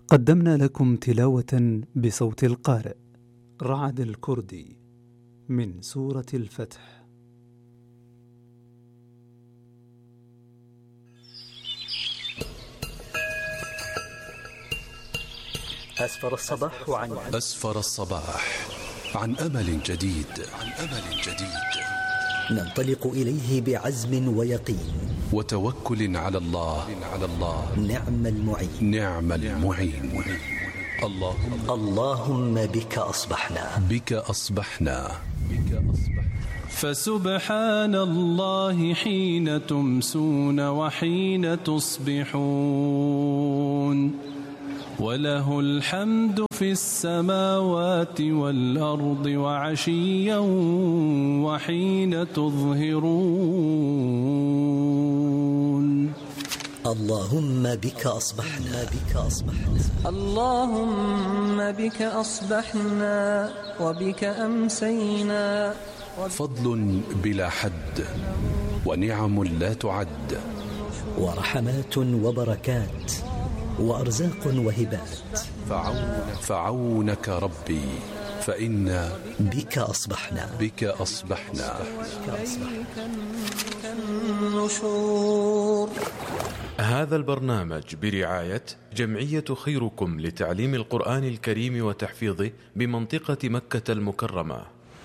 قدمنا لكم تلاوة بصوت القارئ رعد الكردي من سورة الفتح. أسفر الصباح عن أمل جديد. ننطلق إليه بعزم ويقين وتوكل على الله. نعم المعين. اللهم بك أصبحنا. فسبحان الله حين تمسون وحين تصبحون، وله الحمد في السماوات والأرض وعشيا وحين تظهرون. اللهم بك أصبحنا. اللهم بك أصبحنا وبك أمسينا. فضل بلا حد ونعم لا تعد، ورحمات وبركات وأرزاق وهبات. فعونك ربي فإنا بك أصبحنا. النشور. هذا البرنامج برعاية جمعية خيركم لتعليم القرآن الكريم وتحفيظه بمنطقة مكة المكرمة.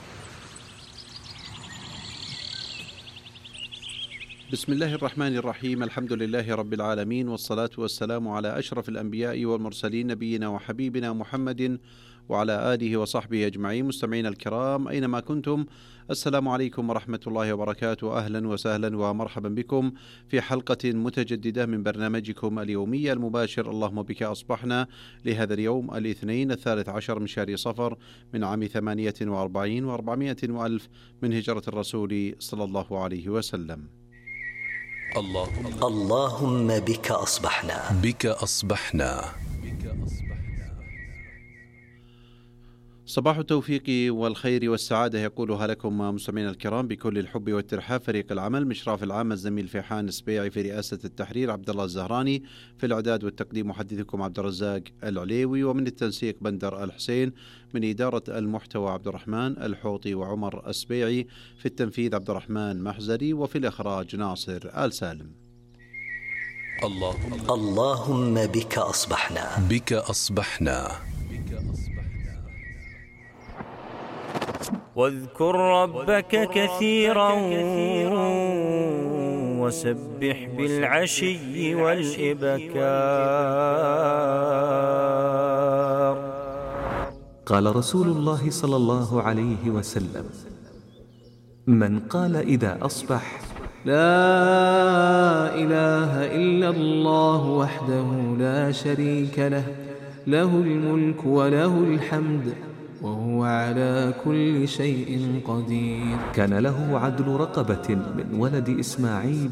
بسم الله الرحمن الرحيم. الحمد لله رب العالمين، والصلاة والسلام على أشرف الأنبياء والمرسلين، نبينا وحبيبنا محمد وعلى آله وصحبه أجمعين. مستمعين الكرام أينما كنتم، السلام عليكم ورحمة الله وبركاته. أهلا وسهلا ومرحبا بكم في حلقة متجددة من برنامجكم اليومي المباشر اللهم بك أصبحنا، لهذا اليوم الاثنين 13 من شهر صفر من عام 48 و400 وألف من هجرة الرسول صلى الله عليه وسلم. اللهم بك أصبحنا. صباح التوفيق والخير والسعادة يقولها لكم مستمعينا الكرام بكل الحب والترحاب فريق العمل، مشراف العام الزميل فيحان السبيعي، في رئاسة التحرير عبد الله الزهراني، في الإعداد والتقديم محدثكم عبد الرزاق العليوي، ومن التنسيق بندر الحسين، من إدارة المحتوى عبد الرحمن الحوطي وعمر السبيعي، في التنفيذ عبد الرحمن محزري، وفي الإخراج ناصر آل سالم. اللهم بك أصبحنا. واذكر ربك كثيرا وسبح بالعشي والإبكار. قال رسول الله صلى الله عليه وسلم: من قال إذا أصبح: لا إله إلا الله وحده لا شريك له، له الملك وله الحمد وهو على كل شيء قدير، كان له عدل رقبة من ولد إسماعيل،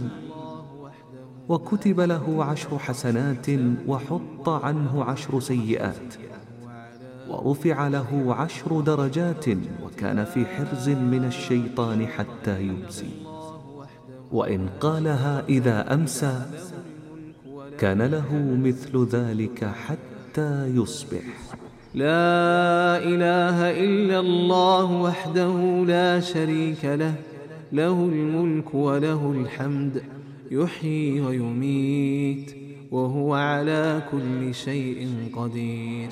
وكتب له 10 حسنات وحط عنه 10 سيئات، ورفع له 10 درجات، وكان في حرز من الشيطان حتى يمسي. وإن قالها إذا أمسى كان له مثل ذلك حتى يصبح. لا إله إلا الله وحده لا شريك له، له الملك وله الحمد يحيي ويميت وهو على كل شيء قدير.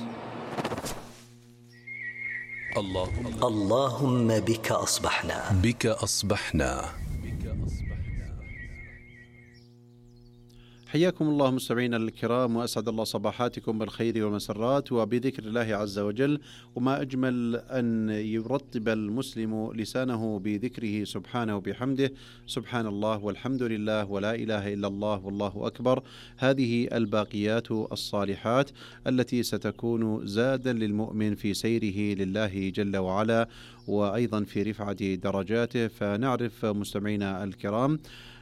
اللهم بك أصبحنا. حياكم الله مستمعينا الكرام، وأسعد الله صباحاتكم بالخير والمسرات وبذكر الله عز وجل. وما أجمل أن يرطب المسلم لسانه بذكره سبحانه وبحمده، سبحان الله والحمد لله ولا إله إلا الله والله أكبر. هذه الباقيات الصالحات التي ستكون زادا للمؤمن في سيره لله جل وعلا، وأيضا في رفعة درجاته. فنعرف مستمعينا الكرام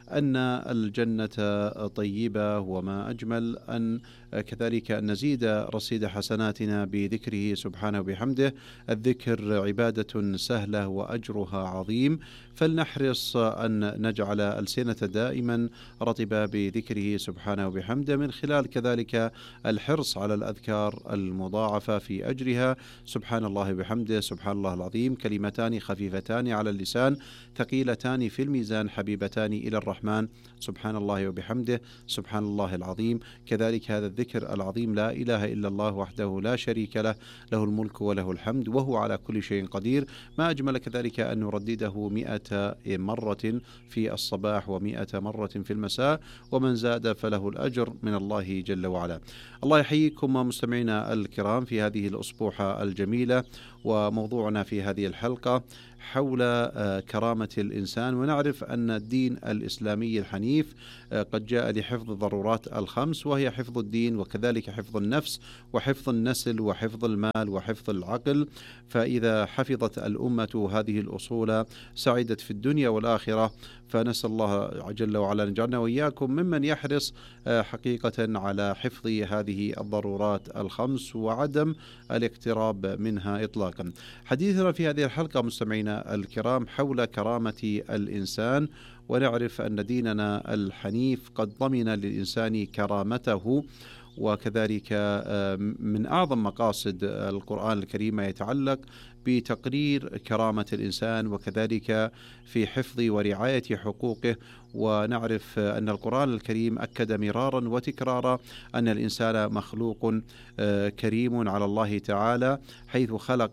أن الجنة طيبة، وما أجمل أن كذلك أن نزيد رصيد حسناتنا بذكره سبحانه وبحمده. الذكر عبادة سهلة وأجرها عظيم، فلنحرص أن نجعل ألسنة دائما رطبة بذكره سبحانه وبحمده، من خلال كذلك الحرص على الأذكار المضاعفة في أجرها. سبحان الله وبحمده، سبحان الله العظيم، كلمتان خفيفتان على اللسان ثقيلتان في الميزان، حبيبتان إلى الرحمن. سبحان الله وبحمده، سبحان الله العظيم. كذلك هذا الذكر العظيم، لا إله إلا الله وحده لا شريك له، له الملك وله الحمد وهو على كل شيء قدير. ما أجمل كذلك أن نردده 100 مرة في الصباح و100 مرة في المساء، ومن زاد فله الأجر من الله جل وعلا. الله يحييكم مستمعينا الكرام في هذه الأسبوحة الجميلة، وموضوعنا في هذه الحلقة حول كرامة الإنسان. ونعرف أن الدين الإسلامي الحنيف قد جاء لحفظ الضرورات الخمس، وهي حفظ الدين وكذلك حفظ النفس وحفظ النسل وحفظ المال وحفظ العقل. فإذا حفظت الأمة هذه الأصول سعدت في الدنيا والآخرة. فنسأل الله جل وعلا أن يجعلنا وإياكم ممن يحرص حقيقة على حفظ هذه الضرورات الخمس وعدم الاقتراب منها إطلاقا. حديثنا في هذه الحلقة مستمعينا الكرام حول كرامة الإنسان، ونعرف أن ديننا الحنيف قد ضمن للإنسان كرامته، وكذلك من أعظم مقاصد القرآن الكريم ما يتعلق بتقرير كرامة الإنسان، وكذلك في حفظ ورعاية حقوقه. ونعرف أن القرآن الكريم أكد مرارا وتكرارا أن الإنسان مخلوق كريم على الله تعالى، حيث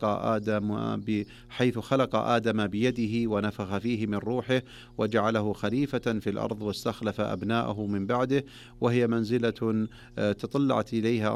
خلق آدم بيده ونفخ فيه من روحه وجعله خليفة في الأرض واستخلف أبناءه من بعده، وهي منزلة تطلعت إليها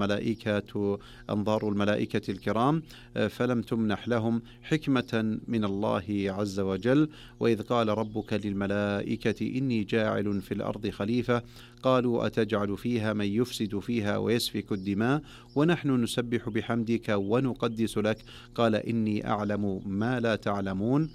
أنظار الملائكة الكرام، فلم تمنح لهم حكمة من الله عز وجل. وإذ قال ربك للملائكة إني جاعل في الأرض خليفة قالوا أتجعل فيها من يفسد فيها ويسفك الدماء ونحن نسبح بحمدك ونقدس لك قال إني أعلم ما لا تعلمون.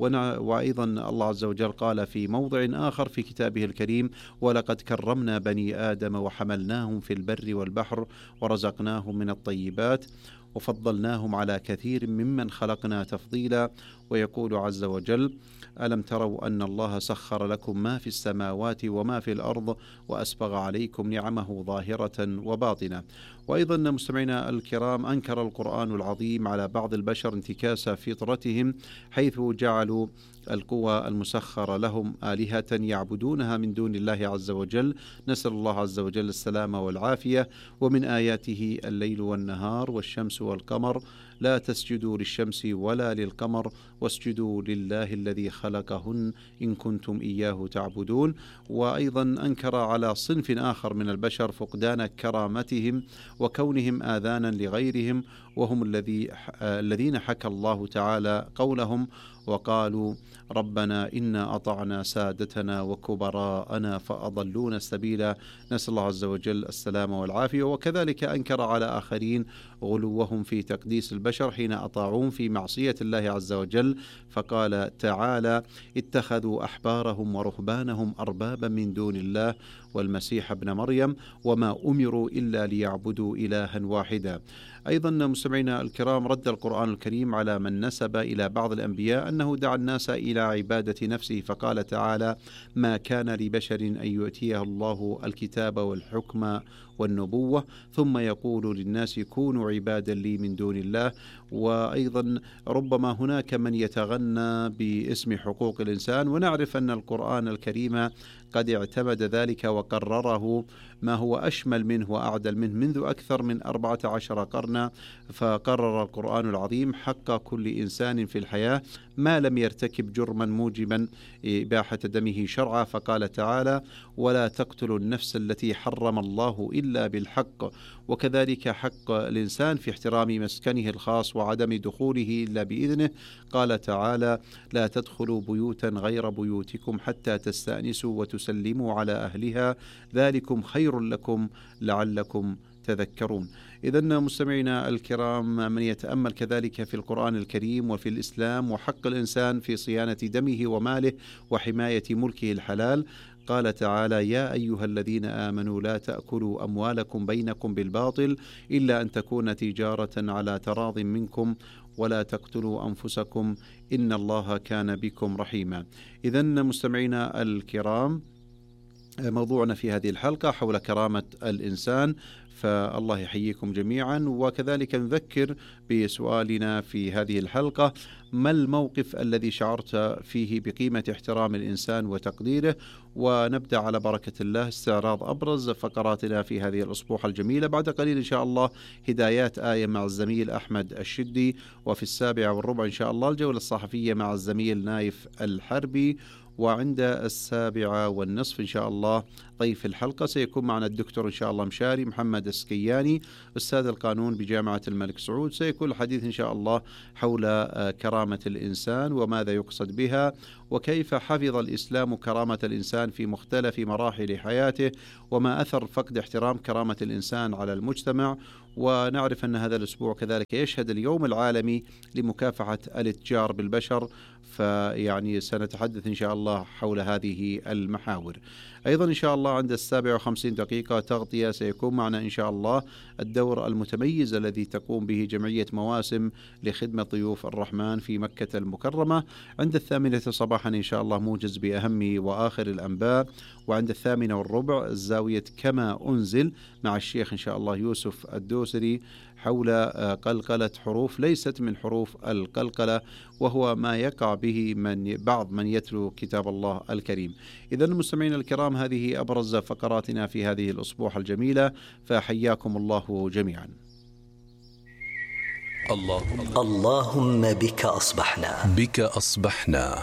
وأيضا الله عز وجل قال في موضع آخر في كتابه الكريم ولقد كرمنا بني آدم وحملناهم في البر والبحر ورزقناهم من الطيبات وفضلناهم على كثير ممن خلقنا تفضيلا. ويقول عز وجل ألم تروا أن الله سخر لكم ما في السماوات وما في الأرض وأسبغ عليكم نعمه ظاهرة وباطنة. وأيضا مستمعينا الكرام أنكر القرآن العظيم على بعض البشر انتكاس فطرتهم، حيث جعلوا القوى المسخرة لهم آلهة يعبدونها من دون الله عز وجل. نسأل الله عز وجل السلامة والعافية. ومن آياته الليل والنهار والشمس والقمر لا تسجدوا للشمس ولا للقمر واسجدوا لله الذي خلقهن إن كنتم إياه تعبدون. وأيضا أنكر على صنف آخر من البشر فقدان كرامتهم وكونهم آذانا لغيرهم، وهم الذين حكى الله تعالى قولهم وقالوا ربنا إنا أطعنا سادتنا وكبراءنا فأضلونا السبيل. نسأل الله عز وجل السلامة والعافية. وكذلك أنكر على آخرين غلوهم في تقديس البشر حين أطاعون في معصية الله عز وجل، فقال تعالى اتخذوا أحبارهم ورهبانهم أربابا من دون الله والمسيح ابن مريم وما أمروا إلا ليعبدوا إلها واحدا. أيضا مستمعينا الكرام رد القرآن الكريم على من نسب إلى بعض الأنبياء أنه دعا الناس إلى عبادة نفسه، فقال تعالى ما كان لبشر أن يؤتيه الله الكتاب والحكم والنبوة ثم يقول للناس كونوا عبادا لي من دون الله. وأيضا ربما هناك من يتغنى باسم حقوق الإنسان، ونعرف أن القرآن الكريم قد اعتمد ذلك وقرره ما هو أشمل منه وأعدل منه منذ أكثر من 14 قرنا. فقرر القرآن العظيم حق كل إنسان في الحياة ما لم يرتكب جرما موجبا إباحة دمه شرعا، فقال تعالى ولا تقتلوا النفس التي حرم الله إلا بالحق. وكذلك حق الإنسان في احترام مسكنه الخاص وعدم دخوله إلا بإذنه، قال تعالى لا تدخلوا بيوتا غير بيوتكم حتى تستأنسوا وتسلموا على أهلها ذلكم خير لكم لعلكم تذكرون. إذن مستمعينا الكرام، من يتأمل كذلك في القرآن الكريم وفي الإسلام وحق الإنسان في صيانة دمه وماله وحماية ملكه الحلال، قال تعالى: يا أيها الذين آمنوا لا تأكلوا أموالكم بينكم بالباطل إلا أن تكون تجارة على تراض منكم ولا تقتلوا أنفسكم إن الله كان بكم رحيما. إذن مستمعينا الكرام، موضوعنا في هذه الحلقة حول كرامة الإنسان، فالله يحييكم جميعا. وكذلك نذكر بسؤالنا في هذه الحلقة: ما الموقف الذي شعرت فيه بقيمة احترام الإنسان وتقديره؟ ونبدأ على بركة الله استعراض أبرز فقراتنا في هذه الأسبوع الجميلة. بعد قليل إن شاء الله هدايات آية مع الزميل أحمد الشدي، وفي 7:15 إن شاء الله الجولة الصحفية مع الزميل نايف الحربي، وعند 7:30 إن شاء الله ضيف الحلقة سيكون معنا الدكتور إن شاء الله مشاري محمد السكياني أستاذ القانون بجامعة الملك سعود. سيكون الحديث إن شاء الله حول كرامة الإنسان وماذا يقصد بها، وكيف حفظ الإسلام كرامة الإنسان في مختلف مراحل حياته، وما أثر فقد احترام كرامة الإنسان على المجتمع. ونعرف أن هذا الأسبوع كذلك يشهد اليوم العالمي لمكافحة الإتجار بالبشر، فيعني سنتحدث إن شاء الله حول هذه المحاور. أيضا إن شاء الله عند 57 تغطية سيكون معنا إن شاء الله الدور المتميز الذي تقوم به جمعية مواسم لخدمة ضيوف الرحمن في مكة المكرمة. عند 8 صباحا إن شاء الله موجز بأهم وآخر الأنباء. وعند 8:15 الزاوية كما أنزل مع الشيخ إن شاء الله يوسف الدوسري حول قلقلة حروف ليست من حروف القلقلة، وهو ما يقع به بعض من يتلو كتاب الله الكريم. إذن المستمعين الكرام، هذه أبرز فقراتنا في هذه الأسبوع الجميلة، فحياكم الله جميعا. اللهم بك أصبحنا. بك أصبحنا.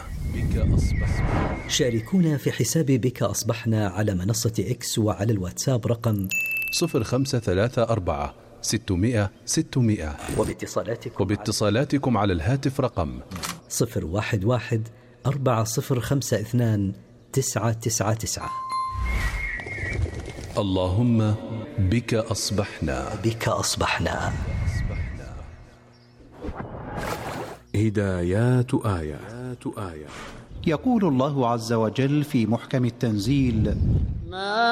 شاركونا في حساب بك أصبحنا على منصة إكس وعلى الواتساب رقم 0534 600 600، وباتصالاتكم على الهاتف رقم 011 4052 999. اللهم بك أصبحنا. بك أصبحنا. هدايات آية. يقول الله عز وجل في محكم التنزيل: